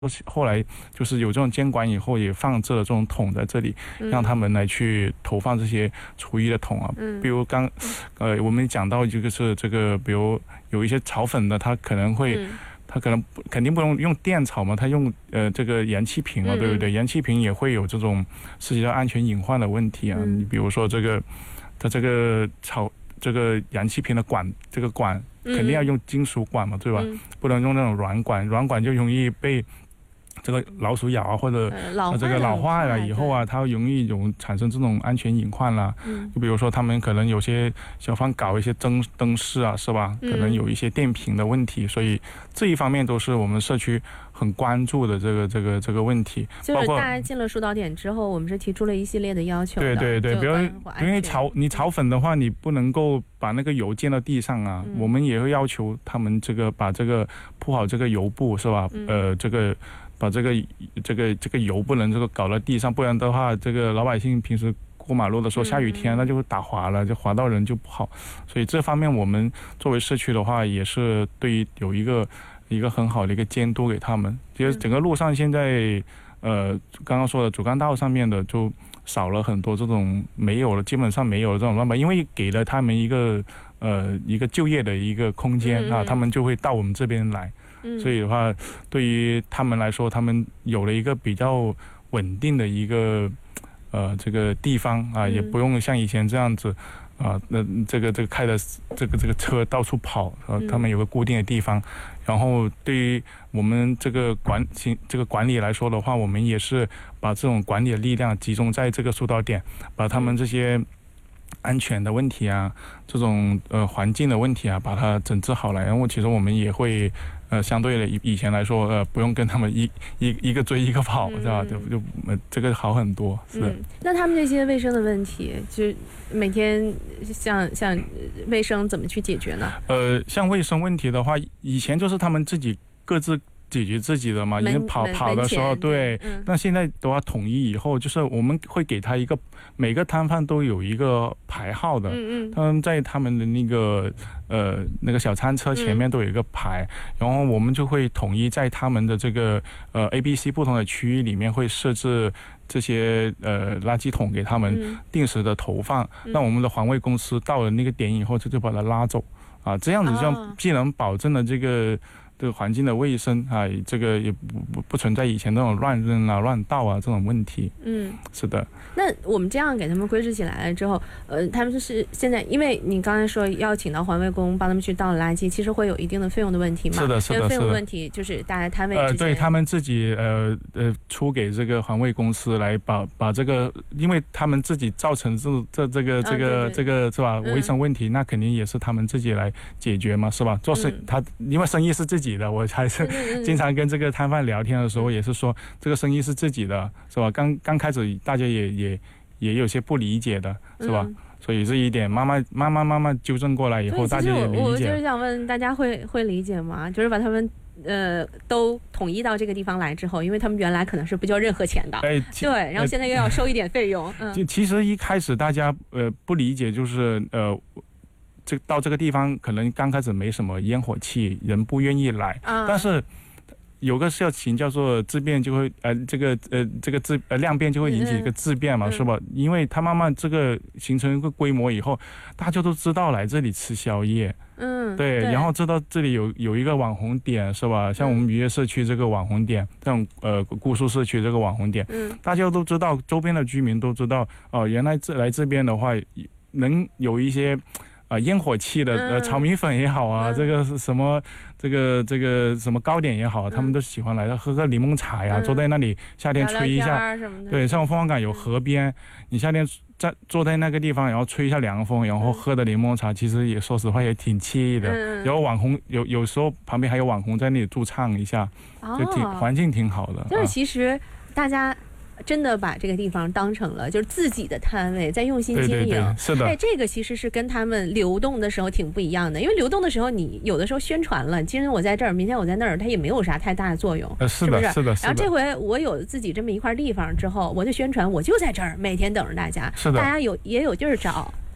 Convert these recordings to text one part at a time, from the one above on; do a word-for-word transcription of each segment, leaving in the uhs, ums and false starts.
后来就是有这种监管以后，也放置了这种桶在这里，让他们来去投放这些厨余的桶啊。比如刚呃我们讲到就是这个，比如有一些炒粉的，它可能会。它可能肯定不用用电炒嘛，它用呃这个燃气瓶啊，对不对？燃气瓶也会有这种涉及到安全隐患的问题啊。你比如说这个，它这个炒这个燃气瓶的管，这个管肯定要用金属管嘛，对吧？不能用那种软管，软管就容易被这个老鼠咬啊，或者这个老化了以后啊，它容易有产生这种安全隐患啦。就比如说他们可能有些小贩搞一些灯灯饰啊，是吧？可能有一些电瓶的问题，所以这一方面都是我们社区很关注的这个这个这个问题。 就是大家进了疏导点之后，我们是提出了一系列的要求的。 对对对，比如因为炒你炒粉的话，你不能够把那个油溅到地上啊，我们也会要求他们这个把这个铺好这个油布，是吧？呃，这个。把这个这个这个油不能这个搞到地上，不然的话，这个老百姓平时过马路的时候，下雨天那就会打滑了，就滑到人就不好。所以这方面我们作为社区的话，也是对于有一个一个很好的一个监督给他们。其实整个路上现在，呃，刚刚说的主干道上面的就少了很多这种没有了，基本上没有了这种乱摆，因为给了他们一个呃一个就业的一个空间啊，他们就会到我们这边来。所以的话，对于他们来说，他们有了一个比较稳定的一个呃这个地方啊，也不用像以前这样子啊，那这个这个开的这个这个车到处跑，呃，他们有个固定的地方。然后对于我们这个管这个管理来说的话，我们也是把这种管理的力量集中在这个疏导点，把他们这些安全的问题啊，这种呃环境的问题啊，把它整治好来。然后其实我们也会。呃，相对的以以前来说，呃，不用跟他们一一一个追一个跑，是吧？就就呃，这个好很多。是、嗯。 那他们这些卫生的问题，就是每天像像卫生怎么去解决呢？ 呃，像卫生问题的话，以前就是他们自己各自解决自己的嘛，因为跑跑的时候，对。嗯。但现在都要统一以后，就是我们会给他一个每个摊贩都有一个牌号的，嗯嗯，他们在他们的那个呃那个小餐车前面都有一个牌，嗯、然后我们就会统一在他们的这个呃 A、B、C 不同的区域里面会设置这些呃垃圾桶给他们定时的投放，嗯、那我们的环卫公司到了那个点以后，就就把它拉走啊，这样子这样既能保证了这个。这个环境的卫生啊，这个也不不不存在以前那种乱扔啊、乱倒啊这种问题。嗯，是的。 那我们这样给他们规制起来了之后，呃，他们就是现在，因为你刚才说要请到环卫工帮他们去倒垃圾，其实会有一定的费用的问题嘛？ 是的，是的， 费用问题就是大家摊位呃，对他们自己呃呃出给这个环卫公司来把把这个，因为他们自己造成这这这个这个、嗯、这个是吧？卫生问题、嗯、那肯定也是他们自己来解决嘛，是吧？做生、嗯、他因为生意是自己的，我还是经常跟这个摊贩聊天的时候，也是说这个生意是自己的，是吧？刚刚开始大家也也也有些不理解的，是吧？嗯、所以这一点慢慢慢慢慢慢纠正过来以后，大家也理解。 我就是想问大家会会理解吗？就是把他们呃都统一到这个地方来之后，因为他们原来可能是不交任何钱的，哎，对，然后现在又要收一点费用。 嗯，就其实一开始大家呃不理解，就是呃。这到这个地方可能刚开始没什么烟火气，人不愿意来，啊、但是有个事情叫做质变，就会呃这个呃这个质呃量变就会引起一个质变嘛，嗯、是吧？因为它慢慢这个形成一个规模以后，大家都知道来这里吃宵夜，嗯，对，对然后知道这里有有一个网红点，是吧？像我们渔业社区这个网红点，这种呃姑苏社区这个网红点，嗯，大家都知道，周边的居民都知道，哦、呃，原来这来这边的话，能有一些。啊，烟火气的呃炒米粉也好啊，嗯、这个是什么这个这个什么糕点也好，嗯、他们都喜欢来喝个柠檬茶呀，嗯、坐在那里夏天吹一下， 聊聊对，像凤凰港有河边，嗯、你夏天在坐在那个地方，然后吹一下凉风，然后喝的柠檬茶，其实也说实话也挺惬意的。嗯、然后网红有有时候旁边还有网红在那里驻唱一下，哦、就挺环境挺好的。 就是其实大家。真的把这个地方当成了就是自己的摊位，在用心经营。对对对， 是的。 哎，这个其实是跟他们流动的时候挺不一样的，因为流动的时候，你有的时候宣传了，今天我在这儿，明天我在那儿，它也没有啥太大的作用， 呃、是的， 是不是？ 是的。 然后这回我有自己这么一块地方之后，我就宣传，我就在这儿，每天等着大家， 是的， 大家有也有地儿找。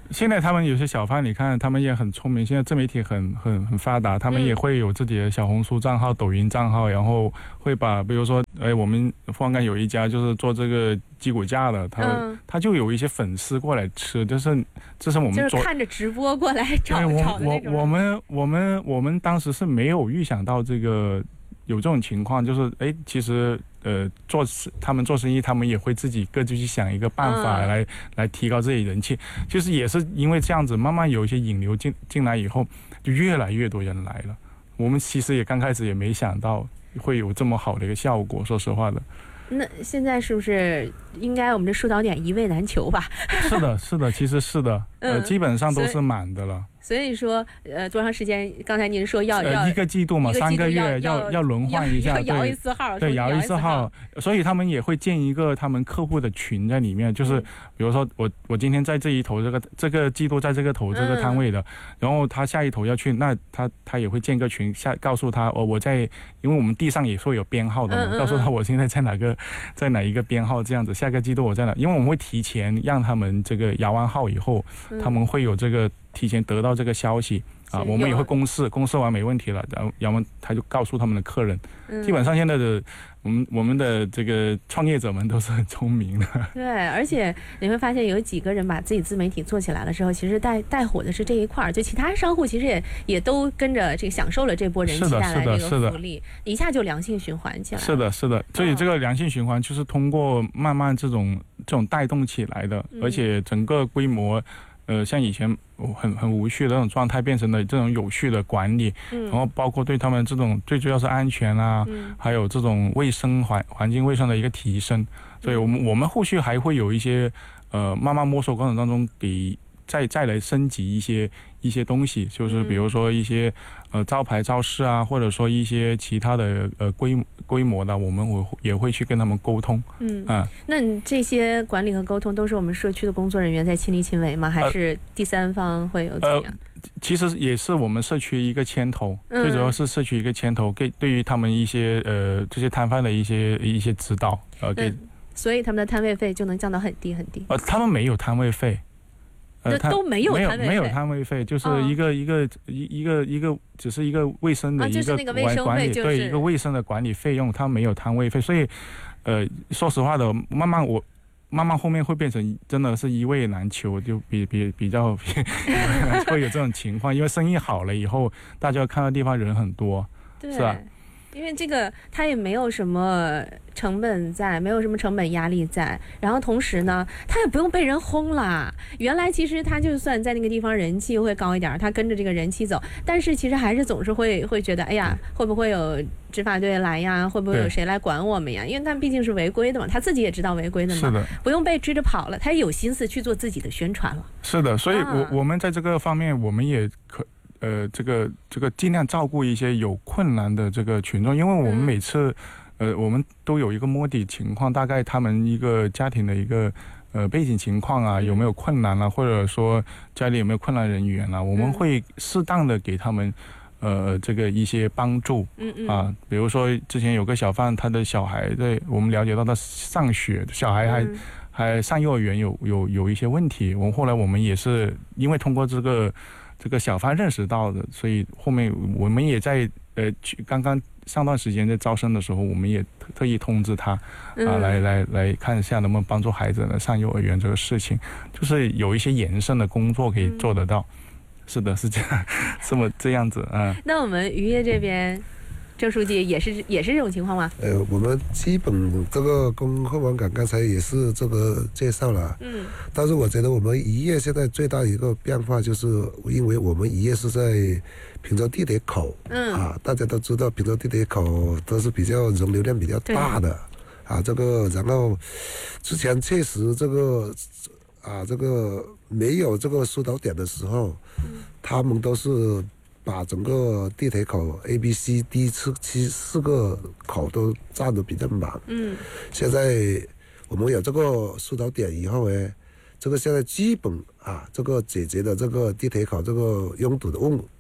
现在他们有些小贩，你看他们也很聪明，现在自媒体很很很发达，他们也会有自己的小红书账号、抖音账号，然后会把比如说，哎，我们凤凰岗有一家就是做这个鸡骨架的，他、嗯、他就有一些粉丝过来吃，就是这是我们就是看着直播过来炒炒的那种。 我我们我们我们当时是没有预想到这个有这种情况，就是哎，其实。呃，做他们做生意，他们也会自己各自去想一个办法来、嗯、来提高自己人气。就是也是因为这样子，慢慢有一些引流进进来以后，就越来越多人来了。我们其实也刚开始也没想到会有这么好的一个效果，说实话的。 那现在是不是应该我们的树岛点一位难求吧？ 是的，是的，其实是的，呃，基本上都是满的了。 所以说，呃，多长时间？刚才您说要要、 呃、一个季度嘛，三个月要要轮换一下， 摇一次号， 对，摇一次号。所以他们也会建一个他们客户的群在里面，就是比如说我我今天在这一头这个这个季度在这个头这个摊位的，嗯、然后他下一头要去，那他他也会建个群，下告诉他我我在，因为我们地上也会有编号的嘛，嗯嗯告诉他我现在在哪个在哪一个编号这样子，下个季度我在哪，因为我们会提前让他们这个摇完号以后，嗯、他们会有这个。提前得到这个消息啊，我们也会公示，公示完没问题了，然后然后他就告诉他们的客人。嗯、基本上现在的我们我们的这个创业者们都是很聪明的。 对，而且你会发现有几个人把自己自媒体做起来了之后，其实带带火的是这一块儿，就其他商户其实也也都跟着这个享受了这波人气带来这个福利，一下就良性循环起来了。 是的，是的，所以这个良性循环就是通过慢慢这种这种带动起来的，嗯、而且整个规模。呃，像以前很很无序的那种状态，变成了这种有序的管理，嗯、然后包括对他们这种最主要是安全啊，嗯、还有这种卫生环环境卫生的一个提升，所以我们我们后续还会有一些呃慢慢摸索过程当中给再再来升级一些一些东西，就是比如说一些呃招牌招式啊，或者说一些其他的呃规规模的，我们会也会去跟他们沟通。嗯啊， 那你这些管理和沟通都是我们社区的工作人员在亲力亲为吗？还是第三方会有怎样？呃呃、其实也是我们社区一个牵头，嗯、最主要是社区一个牵头，给对于他们一些呃这些摊贩的一些一些指导，呃给、嗯。 所以他们的摊位费就能降到很低很低。 呃，他们没有摊位费。 呃，都没有摊位费， 没有没有摊位费，就是一个、哦、一个一一个一个，只是一个卫生的一个管理， 啊就是、 对一个卫生的管理费用，它没有摊位费，所以，呃，说实话的，慢慢我慢慢后面会变成真的是一位难求，就比比比较会有这种情况，因为生意好了以后，大家看到地方人很多，是吧？ 因为这个它也没有什么成本在，没有什么成本压力在，然后同时呢，它也不用被人轰啦。原来其实它就算在那个地方人气会高一点，它跟着这个人气走，但是其实还是总是会会觉得，哎呀，会不会有执法队来呀？会不会有谁来管我们呀？因为他毕竟是违规的嘛，他自己也知道违规的嘛， 是的， 不用被追着跑了，他也有心思去做自己的宣传了。 是的，所以我、啊、我们在这个方面，我们也可。呃，这个这个尽量照顾一些有困难的这个群众，因为我们每次，嗯、呃，我们都有一个摸底情况，大概他们一个家庭的一个呃背景情况啊，有没有困难啊，或者说家里有没有困难人员啊，我们会适当的给他们呃这个一些帮助，嗯嗯啊，比如说之前有个小贩，他的小孩在我们了解到他上学，小孩还、嗯、还上幼儿园有有有一些问题，我们后来我们也是因为通过这个。这个小贩认识到的，所以后面我们也在呃，刚刚上段时间在招生的时候，我们也特意通知他啊、呃，来来来看一下能不能帮助孩子呢上幼儿园这个事情，就是有一些延伸的工作可以做得到。嗯、是的，是这样，这么这样子啊。 那我们渔业这边。郑书记也是也是这种情况吗？ 呃，我们基本这个跟凤凰岗刚才也是这个介绍了，嗯，但是我觉得我们渔业现在最大的一个变化就是，因为我们渔业是在平洲地铁口，嗯啊，大家都知道平洲地铁口都是比较人流量比较大的，啊，这个然后之前确实这个啊这个没有这个疏导点的时候，嗯，他们都是。把整个地铁口 A、B、C、D 四七四个口都占得比较满。嗯，现在我们有这个疏导点以后呢，这个现在基本啊，这个解决的这个地铁口这个拥堵的问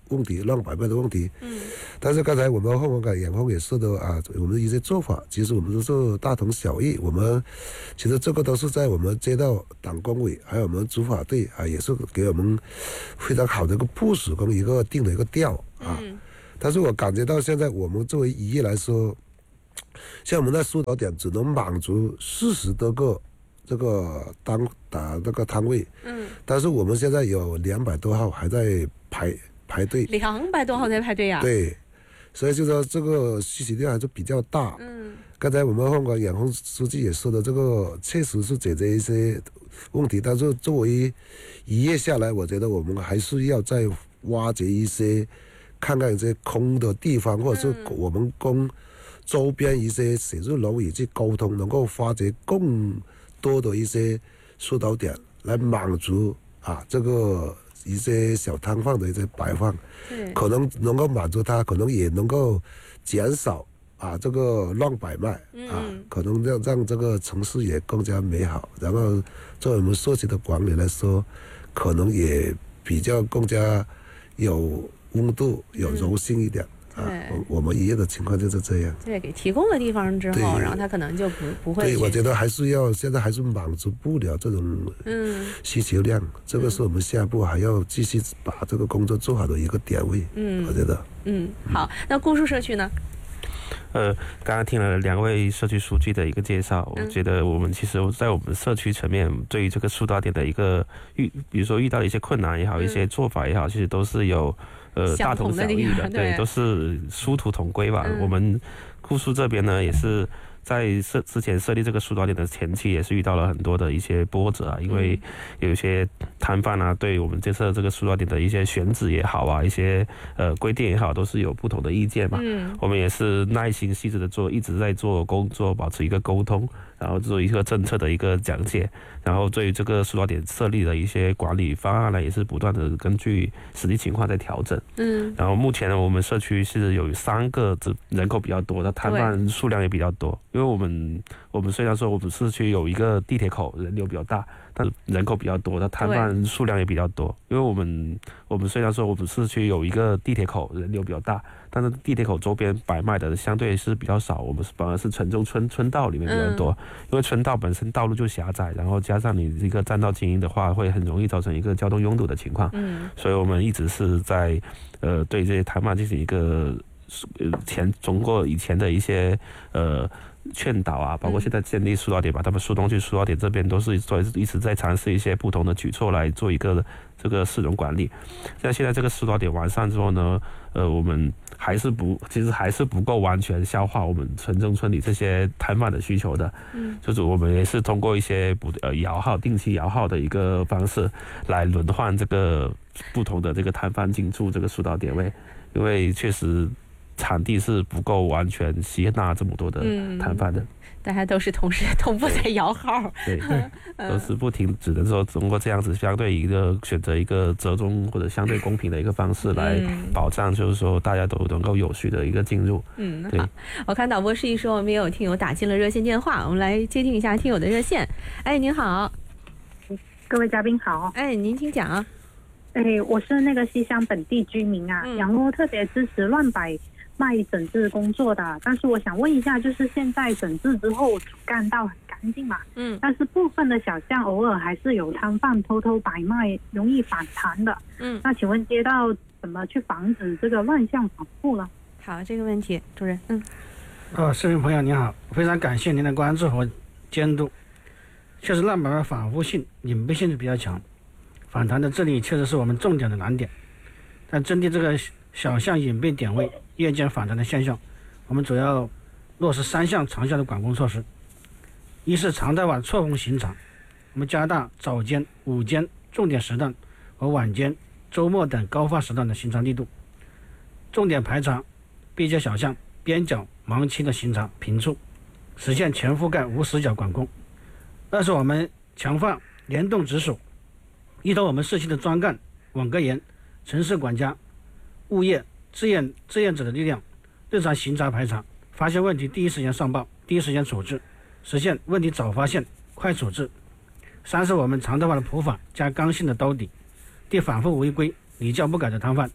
问题，乱摆卖的问题。嗯。但是刚才我们凤凰港养蜂也说的啊，我们的一些做法，其实我们都是大同小异。我们其实这个都是在我们街道党工委还有我们执法队啊，也是给我们非常好的一个部署跟一个定的一个调啊。嗯。但是我感觉到现在我们作为渔业来说，像我们的疏导点只能满足四十多个这个单打这个摊位。嗯。但是我们现在有两百多号还在排。排队两百多号在排队呀、啊， 对，所以就说这个需求量还是比较大。嗯，刚才我们凤凰养蜂书记也说的，这个确实是解决一些问题，但是作为一夜下来，我觉得我们还是要再挖掘一些，看看一些空的地方，或者是我们跟周边一些写字楼宇去沟通，能够发掘更多的一些疏导点，来满足啊这个。一些小摊贩的一些摆放，可能能够满足他，可能也能够减少啊这个乱摆卖、嗯、啊，可能让让这个城市也更加美好。然后作为我们社区的管理来说，可能也比较更加有温度、有柔性一点。嗯啊，我我们渔业的情况就是这样。 对，给提供了地方之后，然后他可能就不不会。 对，我觉得还是要现在还是满足不了这种嗯需求量，嗯、这个是我们下一步还要继续把这个工作做好的一个点位。嗯，我觉得。 嗯，好，那姑苏社区呢？ 呃，刚刚听了两位社区书记的一个介绍，我觉得我们其实在我们社区层面，对于这个疏导点的一个遇，比如说遇到的一些困难也好，一些做法也好，其实都是有。呃，大同小异的，对，都是殊途同归吧。嗯、我们姑苏这边呢，也是在设之前设立这个疏导点的前期，也是遇到了很多的一些波折啊，因为有一些摊贩啊，对我们这次这个疏导点的一些选址也好啊，一些呃规定也好，都是有不同的意见嘛。嗯，我们也是耐心细致的做，一直在做工作，保持一个沟通。然后做一个政策的一个讲解，然后对于这个疏导点设立的一些管理方案呢，也是不断的根据实际情况在调整。嗯，然后目前呢，我们社区是有三个人口比较多的摊贩数量也比较多，因为我们我们虽然说我们社区有一个地铁口，人流比较大，但人口比较多的摊贩数量也比较多，因为我们我们虽然说我们社区有一个地铁口，人流比较大，但是地铁口周边摆卖的相对是比较少，我们反而是城中村村道里面比较多。嗯，因为村道本身道路就狭窄，然后加上你一个占道经营的话，会很容易造成一个交通拥堵的情况。嗯，所以我们一直是在呃对这些摊贩进行一个呃前通过以前的一些呃劝导啊，包括现在建立疏导点，把他们疏东区疏导点这边都是做一直在尝试一些不同的举措来做一个这个市容管理。像现在这个疏导点完善之后呢，呃，我们还是不，其实还是不够完全消化我们城中村里这些摊贩的需求的。嗯，就是我们也是通过一些不呃摇号、定期摇号的一个方式来轮换这个不同的这个摊贩进驻这个疏导点位，因为确实场地是不够完全吸纳这么多的摊贩的。嗯， 大家都是同时同步在摇号， 对，都是不停，只能说通过这样子相对一个选择一个折中或者相对公平的一个方式来保障，就是说大家都能够有序的一个进入。 嗯，好，我看导播示意说我们也有听友打进了热线电话，我们来接听一下听友的热线。哎，您好， 各位嘉宾好。 哎，您请讲。 哎，我是那个西乡本地居民啊，嗯、然后特别支持乱摆卖整治工作的，但是我想问一下，就是现在整治之后主干道很干净嘛，嗯，但是部分的小巷偶尔还是有摊贩偷偷摆卖，容易反弹的，嗯，那请问街道怎么去防止这个乱象反复呢？ 好，这个问题，主任，嗯， 哦，市民朋友您好，非常感谢您的关注和监督。确实，乱摆卖反复性、隐蔽性是比较强，反弹的治理确实是我们重点的难点。但针对这个小巷隐蔽点位夜间反弹的现象，我们主要落实三项长效的管控措施。一是常态化错峰巡查，我们加大早间、午间重点时段和晚间、周末等高发时段的巡查力度，重点排查闭街小巷、边角盲区的巡查频处，实现全覆盖无死角管控。二是我们强化联动直属，依托我们社区的专干、网格员、城市管家、物业、志愿志愿者的力量，日常巡查排查，发现问题第一时间上报，第一时间处置，实现问题早发现、快处置。三是我们常态化的普法加刚性的兜底，对反复违规、屡教不改的摊贩，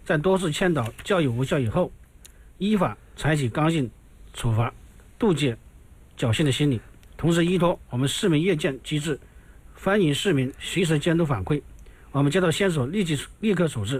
在多次劝导教育无效以后，依法采取刚性处罚，杜绝侥幸的心理。同时依托我们市民夜间机制，欢迎市民随时监督反馈，我们接到线索立即立刻处置，